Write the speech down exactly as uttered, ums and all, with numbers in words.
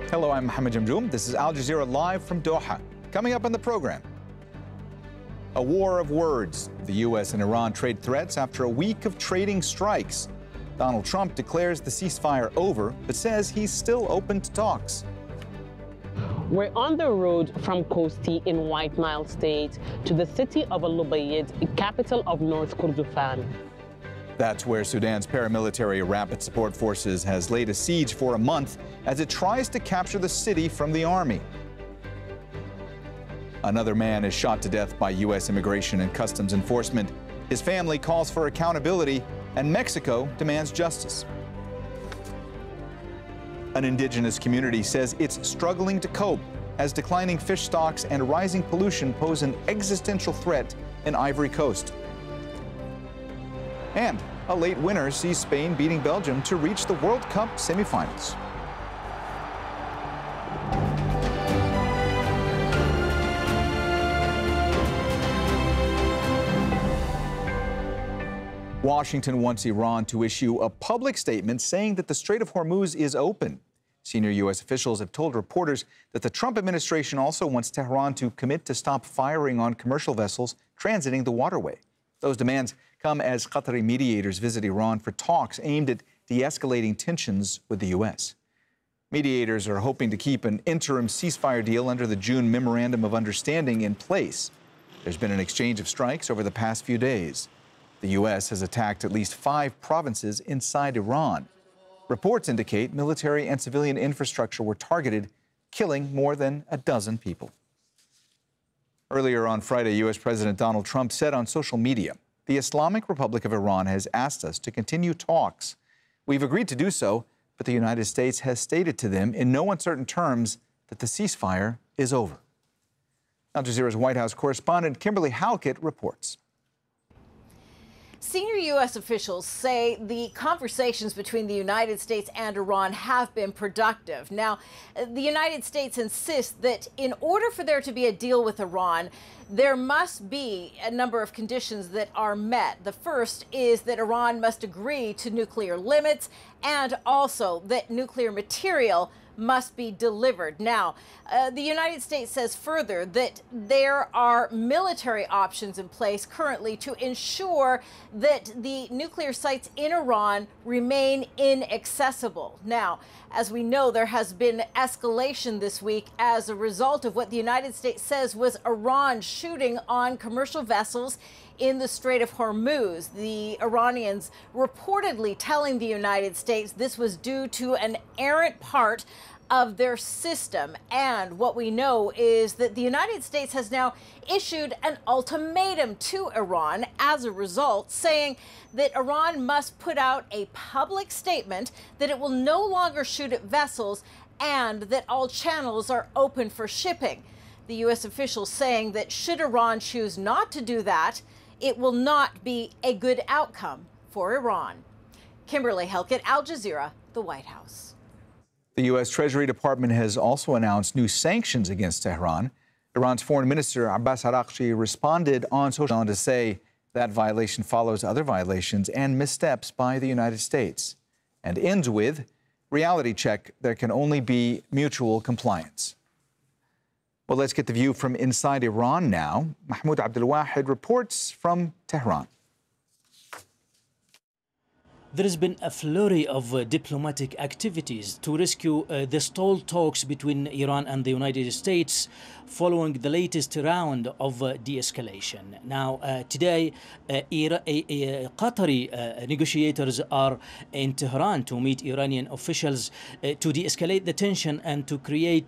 Hello, I'm Mohammed Jamjoom. This is Al Jazeera live from Doha. Coming up on the program, a war of words. The U S and Iran trade threats after a week of trading strikes. Donald Trump declares the ceasefire over, but says he's still open to talks. We're on the road from Kosti in White Nile State to the city of Al-Lubayid, capital of North Kordofan. That's where Sudan's paramilitary Rapid Support Forces has laid a siege for a month as it tries to capture the city from the army. Another man is shot to death by U S Immigration and Customs Enforcement. His family calls for accountability, and Mexico demands justice. An indigenous community says it's struggling to cope as declining fish stocks and rising pollution pose an existential threat in Ivory Coast. And a late winner sees Spain beating Belgium to reach the World Cup semifinals. Washington wants Iran to issue a public statement saying that the Strait of Hormuz is open. Senior U S officials have told reporters that the Trump administration also wants Tehran to commit to stop firing on commercial vessels transiting the waterway. Those demands come as Qatari mediators visit Iran for talks aimed at de-escalating tensions with the U S. Mediators are hoping to keep an interim ceasefire deal under the June Memorandum of Understanding in place. There's been an exchange of strikes over the past few days. The U S has attacked at least five provinces inside Iran. Reports indicate military and civilian infrastructure were targeted, killing more than a dozen people. Earlier on Friday, U S President Donald Trump said on social media, "The Islamic Republic of Iran has asked us to continue talks. We've agreed to do so, but the United States has stated to them in no uncertain terms that the ceasefire is over." Al Jazeera's White House correspondent Kimberly Halkett reports. Senior U S officials say the conversations between the United States and Iran have been productive. Now, the United States insists that in order for there to be a deal with Iran, there must be a number of conditions that are met. The first is that Iran must agree to nuclear limits and also that nuclear material must be delivered. Now, uh, the United States says further that there are military options in place currently to ensure that the nuclear sites in Iran remain inaccessible. Now, as we know, there has been escalation this week as a result of what the United States says was Iran shooting on commercial vessels in the Strait of Hormuz. The Iranians reportedly telling the United States this was due to an errant part of their system. And what we know is that the United States has now issued an ultimatum to Iran as a result, saying that Iran must put out a public statement that it will no longer shoot at vessels and that all channels are open for shipping. The U S officials saying that should Iran choose not to do that, it will not be a good outcome for Iran. Kimberly Halkett, Al Jazeera, the White House. The U S Treasury Department has also announced new sanctions against Tehran. Iran's Foreign Minister Abbas Araghchi responded on social media to say that violation follows other violations and missteps by the United States, and ends with, reality check, there can only be mutual compliance. Well, let's get the view from inside Iran now. Mahmoud Abdelwahid reports from Tehran. There has been a flurry of uh, diplomatic activities to rescue uh, the stalled talks between Iran and the United States following the latest round of uh, de-escalation. Now, uh, today, uh, Ira uh, uh, Qatari uh, negotiators are in Tehran to meet Iranian officials uh, to de-escalate the tension and to create